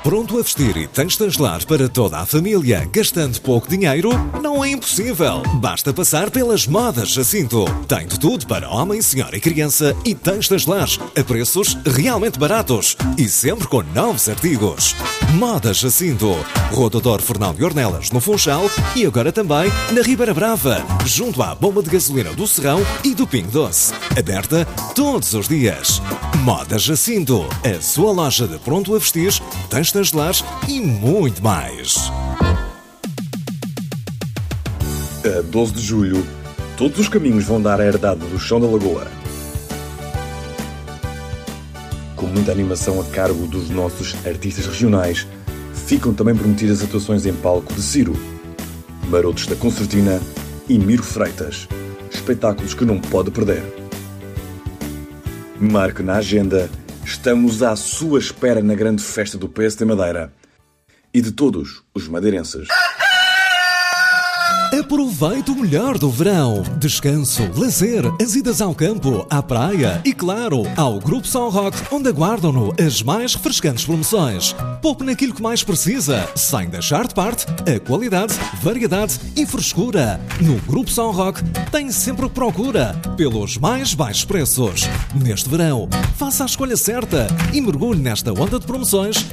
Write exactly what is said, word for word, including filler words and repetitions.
Pronto a vestir e tens de lar para toda a família, gastando pouco dinheiro? Não é impossível. Basta passar pelas Modas Jacinto. Tem de tudo para homem, senhora e criança e tens de lar a preços realmente baratos e sempre com novos artigos. Modas Jacinto. Rua Doutor Fernando Ornelas, no Funchal e agora também na Ribeira Brava, junto à bomba de gasolina do Serrão e do Pingo Doce. Aberta todos os dias. Modas Jacinto, a sua loja de pronto a vestir, tens de lar e muito mais. A doze de julho, todos os caminhos vão dar à herdade do Chão da Lagoa. Com muita animação a cargo dos nossos artistas regionais, ficam também prometidas atuações em palco de Ciro, Marotos da Concertina e Miro Freitas. Espetáculos que não pode perder. Marque na agenda, estamos à sua espera na grande festa do P S de Madeira e de todos os madeirenses. Aproveite o melhor do verão. Descanso, lazer, as idas ao campo, à praia e, claro, ao Grupo São Roque, onde aguardam-no as mais refrescantes promoções. Poupe naquilo que mais precisa, sem deixar de parte a qualidade, variedade e frescura. No Grupo São Roque tem sempre o que procura, pelos mais baixos preços. Neste verão, faça a escolha certa e mergulhe nesta onda de promoções